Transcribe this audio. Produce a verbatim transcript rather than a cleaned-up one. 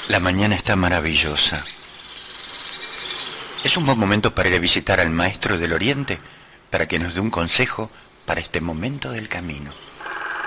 La mañana está maravillosa. Es un buen momento para ir a visitar al Maestro del Oriente, para que nos dé un consejo para este momento del camino.